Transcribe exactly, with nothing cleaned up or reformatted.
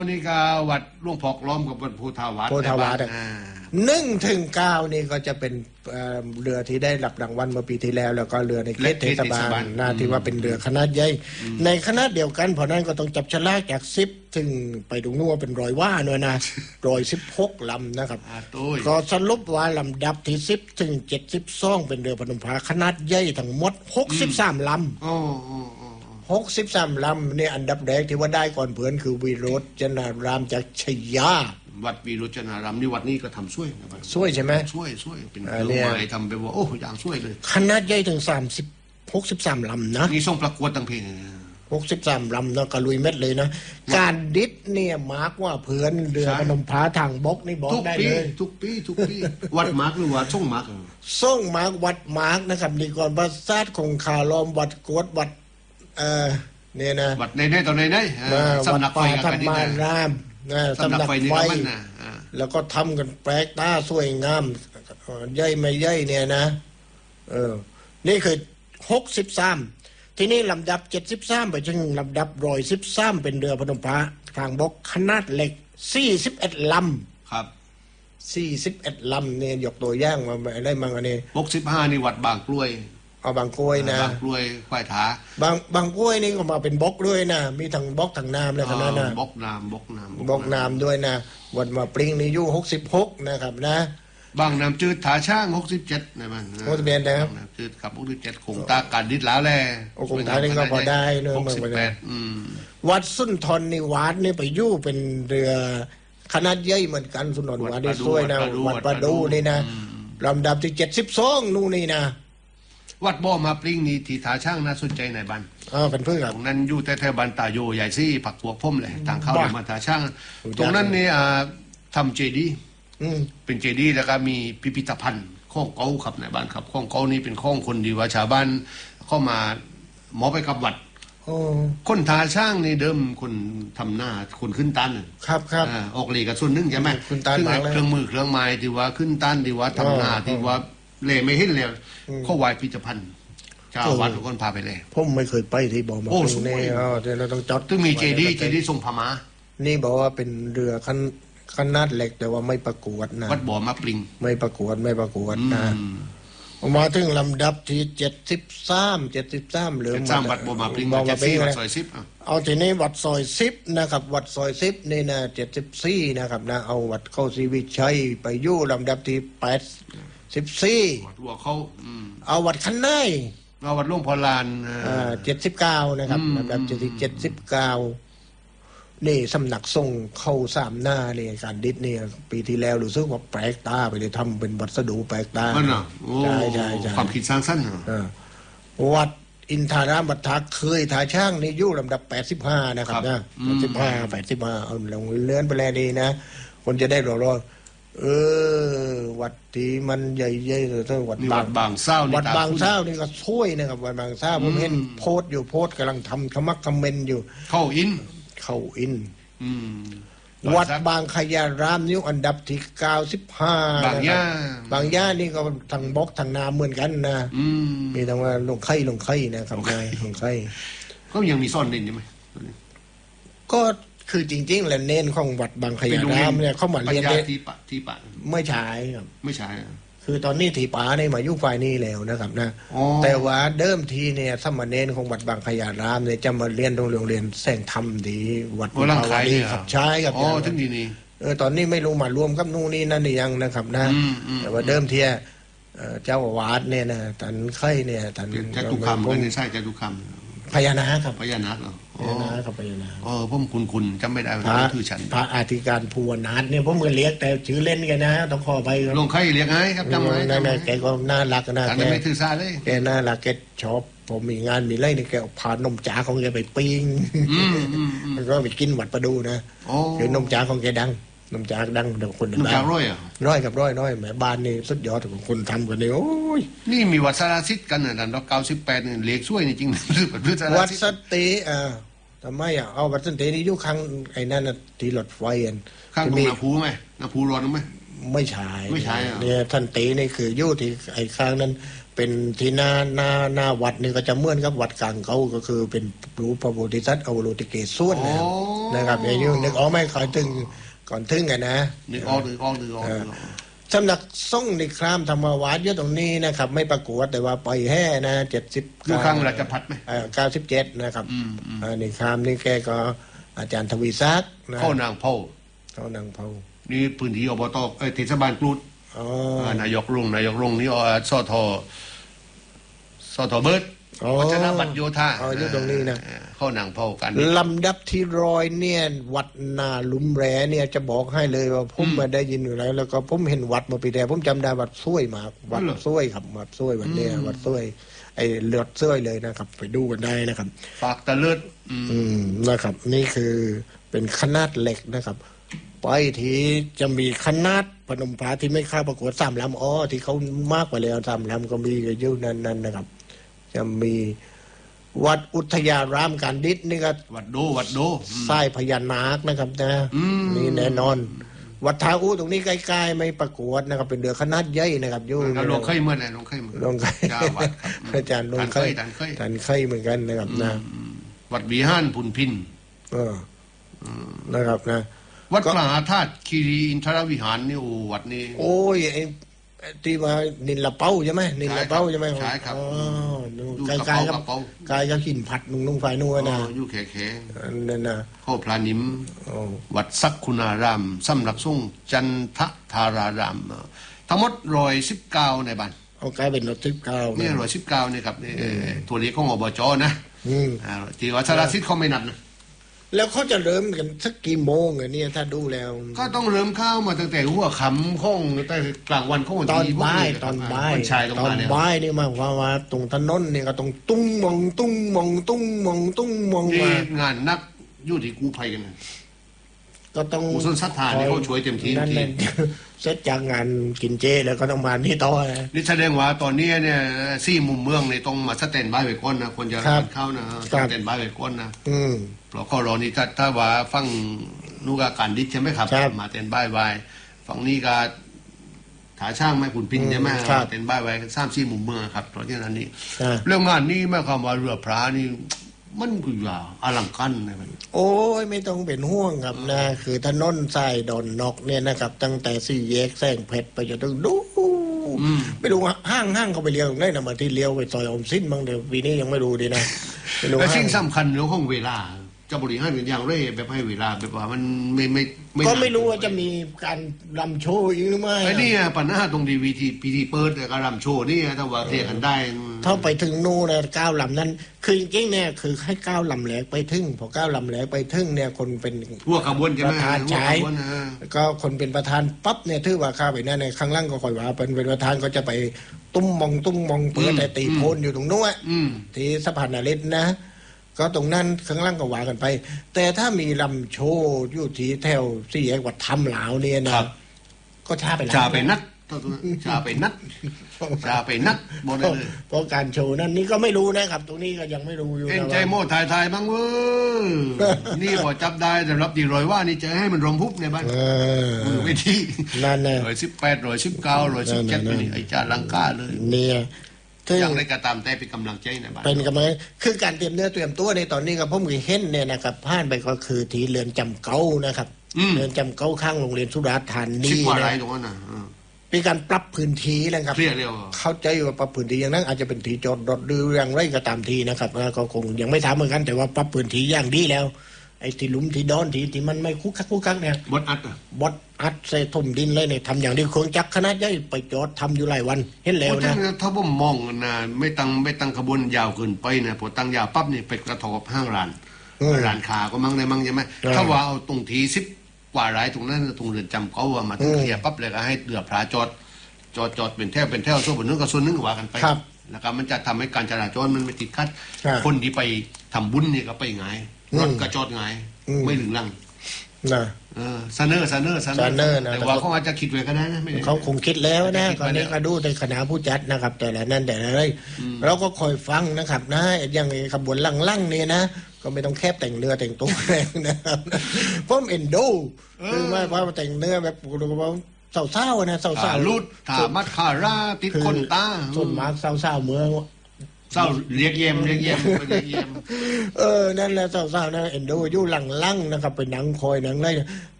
นี่ก็วัดหลวงพอกล้อมกับวัดภูทาวัดภูทาวัดหนึ่งถึงเก้านี่ก็จะเป็นเรือที่ได้รับรางวัลเมื่อปีที่แล้วแล้วก็เรือในเขตเทศบาลนะที่ว่าเป็นเรือขนาดใหญ่ในคณะเดียวกันเพราะนั้นก็ต้องจับฉลากจากสิบถึงไปดูนู่นเป็นร้อยว่าเนอะนะร้อยสิบหกลำนะครับก็สรุปว่าลำดับที่สิบถึงเจ็ดสิบสองเป็นเรือพนมพาขนาดใหญ่ทั้งหมดหกสิบสามลำหกสิบสามลำเนี่ยอันดับแรกที่ว่าได้ก่อนเพื่อนคือวิโรจนารามจากชัยยาวัดวิโรจนารามนี่วัดนี้ก็ทำช่วยนะช่วยใช่ไหมช่วยช่วยเป็นเครื่องหมายทำไปว่าโอ้อย่างช่วยเลยขนาดใหญ่ถึงสามสิบหกสิบสามลำนะนี่ส่งประกวดตั้งเพลงหกสิบสามลำนะกระลุยเม็ดเลยนะการดิดเนี่ยมาร์กว่าเพื่อนเรือพนมพาทางบกนี่บอกได้เลยทุกปีทุกปีวัดมาร์กหรือว่าส่งมาร์กส่งมาร์กวัดมาร์กนะครับนี่ก่อนประสาทคงคาลอมวัดกวดวัดเอ่อเนี่ยนะวัดในในตอนในในสำนักไฟธรรมารามสำนักไฟแล้วก็ทำกันแปลกตาสวยงามใหญ่ไม่ใหญ่เนี่ยนะเออนี่คือหกสิบสามทีนี้ลำดับเจ็ดสิบสามไปถึงลำดับร้อยสิบสามเป็นเรือพนมพาทางบกขนาดเล็กสี่สิบเอ็ดลำครับสี่สิบเอ็ดลำเนี่ยยกตัวอย่างมาได้มั้งอันนี้หกสิบห้านี่วัดบางกล้วยเอาบางกล้วยนะบางกล้วยควายถาบางบางกล้วยนี่ก็มาเป็นบล็อกด้วยนะมีทั้งบล็อกทั้งน้ำเลยขนาดนั้นบล็อกน้ำบล็อกน้ำบล็อกน้ำด้วยนะวันมาปริงนี่อยู่หกสิบหกนะครับนะบางน้ำจืดถาช่างหกสิบเจ็ดนะมันหกสิบเจ็ดนะครับจืดกับหกสิบเจ็ดคงตาการดิดแล้วแหละคงตานี่ก็พอได้เนอะหกสิบแปดวัดสุนทรนิวาสนี่ไปยู่เป็นเรือขนาดใหญ่เหมือนกันสุนทรนิวาสได้สวยนะวัดประดูนี่นะลำดับที่เจ็ดสิบสองนู่นนี่นะวัดบ่อมาปริงนี่ที่ถาช่างน่าสนใจในบ้านอ๋อเป็นเพื่อนนั้นอยู่แต่แถวบ้านตาโยใหญ่ซี่ผักพวกพุ่มเลยทางเข้ามาถาช่างตรงนั้นนี่ทำเจดีย์เป็นเจดีย์แล้วก็มีพิพิธภัณฑ์ข้องเก้าครับในบ้านครับข้องเก้านี่เป็นข้องคนดีว่าชาวบ้านเข้ามาหมอไปกับวัดคนทาช่างนี่เดิมคนทำหน้าคนขึ้นตันครับครับออกเหล็กกับส่วนนึงใช่ไหมขึ้นตันเครื่องมือเครื่องไม้ที่ว่าขึ้นตันที่ว่าทำหน้าที่ว่าเล่ไม่เห็นเลยเข้าไหวพิพิธภัณฑ์เจ้าวัดทุกคนพาไปเลยผมไม่เคยไปที่บอกมาโอ้สวยเดี๋ยวเราต้องจอดต้องมีเจดีย์เจดีย์ทรงพม่านี่บอกว่าเป็นเรือขั้นขนาดเล็กแต่ว่าไม่ประกวดนะวัดบ่อมาปริงไม่ประกวดไม่ประกวดนะมาถึงลำดับที่เจ็ดสิบสามเจ็ดสิบสามเหลือมาวัดบ่อมาปริงวัดซี่วัดซอยสิบเอาทีนี้วัดซอยสิบนะครับวัดซอยสิบนี่นะเจ็ดสิบสี่นะครับนะเอาวัดเข้าศรีวิชัยไปยู่ลำดับที่แปดสิบสี่วัดหัวเขาเอาวัดขันไนเอาวัดหลวงพ่อลานอ่าเจ็ดสิบเก้านะครับลำดับที่เจ็ดสิบเก้านี่สำนักทรงเข้าสามหน้าเนี่ยการดิษเนี่ยปีที่แล้วรู้สึกว่าแปลกตาไปเลยทำเป็นวัสดุแปลกตาใช่ใช่ใช่ความคิดสร้างสรรค์วัดอินทารามบัตทักเคยทาช่างนี่ยู่ลำดับแปดสิบห้านะครับนะแปดสิบห้าแปดสิบห้าเอาลงเลื่อนไปแล้วดีนะคนจะได้รอรอเออวัดที่มันใหญ่ๆเลยทั้งวัดบางบางเศร้าวัดบางเศร้านี่ก็ช่วยนะครับวัดบางเศร้าผมเห็นโพสอยู่โพสกำลังทำขมักคอมเมนต์อยู่เข้าอินเข้าอินวัดบางขยารามนิ้วอันดับที่เก้าสิบห้าบางย่าบางย่านี่ก็ทางบล็อกทางนาเหมือนกันนะมีทางว่าลงไข่ลงไข่นะครับนายลงไข่ก็ยังมีซ่อนเน้นใช่ไหมก็คือจริงๆแล้วเน้นของวัดบางขยารามเนี่ยเขามาเรียนได้ที่ปะที่ปะไม่ใช่ครับไม่ใช่คือตอนนี้ที่ป๋าในมายุ่งฝ่ายนี้แล้วนะครับนะแต่ว่าเดิมทีเนี่ยสมณเณรของวัดบางขยารามเนี่ยจะมาเรียนโรงเรียนแสงธรรมดีวัดบุรพานีครับใช่ครับอ๋อถึงดีนี่เออตอนนี้ไม่รู้มารวมกับนู่นนี่นั่นยังนะครับนะแต่ว่าเดิมทีเจ้าอาวาสเนี่ยนะท่านไข่เนี่ยท่านจะทุกคำไม่ใช่จะทุกคำพญานาคครับพญานาคเหรอพญานาคครับพญานาคอ๋อผมคุณคุณจำไม่ได้พระถือฉันพระอธิการภูวนาถเนี่ยผมก็เรียกแต่ชื่อเล่นกันนะต้องขอไปลงไข่เรียกไงครับจำไว้นั่นแกก็น่ารักนะแกไม่ถือซาเลยแกน่ารักแกชอบผมมีงานมีไรนี่แกพานมจ๋าของแกไปปิ้งมันก็ไปกินวัดประดูนะคือนมจ๋าของแกดังนมจากดังเดี๋ยวคนนมจากร้อยอ่ะร้อยกับร้อยร้อยแหมบ้านนี่สุดยอดของคนทำกันเลยโอ้ยนี่มีวัดสารสิทธิ์กันนะดันเก้าสิบแปดเนี่ยเลี้ยงช่วยนี่จริงวัดสติอ่าทำไมอ่ะเอาวัดสตินี่ยุคครั้งไอ้นั่นน่ะที่รถไฟอันข้างตรงนาภูไหมนาภูร้อนไหมไม่ใช่ไม่ใช่อ่ะเนี่ยท่านตีนี่คืออยู่ที่ไอ้ข้างนั้นเป็นที่หน้าหน้าหน้าวัดนี่ก็จะเหมือนกับวัดกลางเขาก็คือเป็นรูปพระโพธิสัตว์อวโลกิเกศส่วนนะครับนะครับไอ้ยูนึกออกไหมขอถึงก่อนถึงไงนะนึกออกนึกออกนึกออกนึกออกสำหรับส่งในครามธรรมวาดอยู่ตรงนี้นะครับ ไม่ประกวดแต่ว่าปล่อยแห่นะเจ็ดสิบอยู่ข้างราชพัฒน์ไหมเก้าสิบเจ็ดนะครับอืมอืมอ่าในครามนี่แกก็อาจารย์ทวีศักดิ์นะเข้านางเผาเขานางเผานี่พื้นที่อบตเอ้ยเทศบาลกรุดอ๋อนายกรุ่งนายกรุ่งนี่อสทสทเบิร์ดอ๋อวัฒนบัตรโยธาอ๋ออยู่ตรงนี้นะเข้านางเผากันลำดับที่รอยเนี่ยวัดนาหลุมแรเนี่ยจะบอกให้เลยว่าผมมาได้ยินอยู่แล้ว แล้วก็ผมเห็นวัดมาปีแต่ผมจำได้วัดซ้วยมากวัดซ้วยครับวัดซ้วยวัดเนี่ยวัดซ้วยไอ้เลือดซ้วยเลยนะครับ ไปดูกันได้นะครับปากตะเลิดอืมอืมนะครับ นี่คือเป็นขนาดเล็กนะครับไปที่จะมีขนาดพนมพระที่ไม่เข้าประกวดสามลำอ้อที่เขามากกว่าแล้วสามลำก็มีอยู่นั้นนั้นนะครับ จะมีวัดอุทยารามการดิษนี่ก็วัดโดวัดโดอืมสายพญานาคนะครับนะอืมนี่แน่นอน วัดทาอูตรงนี้ใกล้ๆไม่ประกวดนะครับ เป็นเดือขนาดใหญ่นะครับอยู่แล้วลงเคยเมื่อไหร่ลงเคยเมื่อลงไข่จ้าวัดครับอาจารย์ลงท่านเคไข่ยท่านเคยท่านไข่เหมือนกันนะครับนะอืมวัดวีห้านพุนพินเออนะครับนะวัดพระมหาธาตุคีรีอินทรวิหารนี่โอ้วัดนี้โอ้ยไอ้ที่ว่านินละเป้าใช่ไหมนินละเป้าใช่ไหมใช่ครับอ๋อดูดูใกกระล้เป๋าๆกับกระเป๋าใกล้กับหินผัดนุ่งนุ่งไฟนุ่งนะอ๋ออยู่แข็งอันนั่นนะๆเข้าพระนิมอ๋อวัดสักคุณารามสำนักสงฆ์จันทธาราราม ทั้งหมดร้อยสิบเก้าในบ้านเอากลายเป็นรถทิพย์เก้านี่ร้อยสิบเก้านี่ครับนี่ตัวเลขของอบจนะอืมอ่าที่วัดสารสิทธิ์เขาไม่นับนะแล้วเขาจะเริ่มกันสักกี่โมงอะเนี่ยถ้าดูแล้วก็ต้องเริ่มเข้ามาตั้งแต่หัวค่ำของตั้งแต่กลางวันของวันตอนที่พวกบ่ายนี้ตอนบ่ายวันชายตรงตอนมาเนี่ยบ่ายนี่มาว่าว่าตรงถนนนี่ก็ต้องตุ้งมองตุ้งมองตุ้งมองตุ้งมองนี่มางานนักอยู่ที่กู้ภัยกันนะก็ต้องกู้ส้นสัทธานี่เขาช่วยเต็มที่นั่นทีแหละเสร็จจากงานกินเจแล้วก็ต้องมานี่ต่อนะนี่แสดงว่าตอนนี้เนี่ยซี่มุมเมืองเนี่ยต้องมาสแตนบายไว้ก่อนนะคนจะครับเข้านะครัสบแตนบายไว้ก่อนนะอืมเพราะข้อรอนี่ถ้าถ้าว่าฟังนูกาการดิษใช่ไหมครับครับมาเต้นบ้ายไว้ฝั่งนี้ก็ถาช่างไม่ขุนพินใช่ไหมครับมาเต้นบ้ายไว้สร้างซี่มุมเมืองครับเพราะฉะนั้นนี่อ่าเรื่องงานนี้แม่ความว่าเรือพระนี่มันคือว่าอลังการนะมันโอ้ยไม่ต้องเป็นห่วงครับนะ คือถนนสายดอนนอกเนี่ยนะครับ ตั้งแต่สี่แยกแสงเพชรไปจนถึงดูอืมไม่รู้ว่าห้างห้างเขาไปเลี้ยวตรงไหนนะบางทีเลี้ยวไปซอยอมสิ้นบางเดี๋ยวปีนี้ยังไม่รู้ดีนะไม่รู้และห้าสิ่งงสำคัญเรื่องของเวลาจะบริหารเป็นอย่างไรแบบให้เวลาแบบว่ามันไม่ไม่ก็ไม่นานรู้ว่าจะมีการรำโชว์อีกหรือไม่ไอ้นี่ปัญหาตรงดีวีทีพีทีเปิดกับรำโชว์นี่ถ้าว่าเคลียร์กันได้ถ้าไปถึงนู่นนะก้าวลำนั้น คือจริงๆเนี่ยคือให้ก้าวลำแหลกไปถึงพอก้าวลำแหลกไปถึงเนี่ยคนเป็นหัวขบวนใช่ปไหมระธานหัวใช้ขบวนนะก็คนเป็นประธานปั๊บเนี่ยถือว่าข้าไปนั่นในข้างล่างก็คอยว่าเป็นเป็นประธานก็จะไปตุ้มมองตุ้มมองเปิดแต่ตีโพนอยู่ตรงนู้นอะอืมที่สะพานนาเล็ดนะ ก็ตรงนั้นข้างล่างก็ว่ากันไป แต่ถ้ามีลำโชว์อยู่ที่แถวสี่แยกวัดถ้ำหลาวเนี่ยนะครับ ก็ช้าไปแล้วชาไปนัดชาไปนัดชาไปนัดบนเพได้ราะเลยเพราะการโชว์นั้นนี่ก็ไม่รู้นะครับ ตรงนี้ก็ยังไม่รู้อยู่เอ็นนะใจว่าโม่ถ่ายถ่ายบ้างเว้ยนี่พอจับได้แต่รับดีรอยว่านี่จะให้มันรวมพุบในบ้านเออมือเวทีนั่นแน่ร้อยสิบแปดร้อยสิบเก้าร้อยสิบเจ็ดนั่นๆนี่ไอ้จาลังกาเลยเนี่ยซึ่งอย่างไรก็ตามแต่เป็นกำลังใจในบ้านเป็นกำลังคือการเตรียมเนื้อเตรียมตัวในตอนนี้กับผมเคยเห็นเนี่ยนะครับผ่านไปก็คือที่เรือนจำเก่านะครับอืมเรือนจำเก่าข้างโรงเรียนสุราษฎร์ธาสินีบกว่าไรนะตรงนั้นนะอืมมีการปรับพื้นที่นะครับเคลียร์เร็วเข้าใจว่าปรับพื้นที่อย่างนั้นอาจจะเป็นที่จอดรถหรืออย่างไรก็ตามทีนะครับแล้วก็คงยังไม่ถามเหมือนกันแต่ว่าปรับพื้นที่อย่างดีแล้วไอ้ที่หลุมที่ดอนที่ที่มันไม่คุกคักคุกคักเนี่ยบดอัดอ่ะบดอัดใส่ถมดินเลยเนี่ยทำอย่างที่เครื่องจักรขนาดใหญ่ไปจอดทำอยู่หลายวันเห็นแล้วเพราะฉะนะนั้นถ้าผมมองนะไม่ตั้งไม่ตั้งขบวนยาวเกินไปนะพอตั้งยาวปั๊บนี่ไปกระทบห้างร้านอืมร้านค้าก็มั่งได้มั่งใช่ไหมเออถ้าว่าเอาตรงทีสิบกว่าไรายตรงนั้นตรงเรือนจำเขาว่ามาถึงอืมเคลียร์ปั๊บเลยก็ให้เดือพระจอดจอดจอดเป็นแถวเป็นแถวส่วนบนนึงกับส่วนนึงก็ว่ากันไปครับแล้วก็มันจะทำให้การจราจรมันไม่ติดขัดครับคนที่ไปทำบุญนี่ก็ไปไงายอืมรถก็จอดไงายอืมไม่ถึงลังนะเออซาเนอร์ซาเนอร์ซาซาเนอร์นะแต่ว่าเขาอาจจะคิดไว้ก็ได้นะไม่ได้เขาคงคิดแล้วนะคิดก่อไว้นแล้วนี้ก็ดูในคณะผู้จัดนะครับ แต่ละนั่นแต่ละอะไรเราก็คอยฟังนะครับนะอย่างไอ้ขบวนลั่งๆเนี่ยนะก็ไม่ต้องแคบแต่งเนื้อแต่งตัวแรงนะครับผมเอ็นดูคือว่าว่าแต่งเนื้อแบบเศร้าๆนะเศร้าถาๆลุดถามัดคาราติดคนตาส่วนมากเศร้าๆเมืองเศร้าเรียกเยี่ยมเรียกเยี่ยมเรียกเยี่ยมเออนั่นแหละเศร้าๆนะเอ็นดูอยู่หลังๆนะครับเป็นหนังคอยหนังอะไร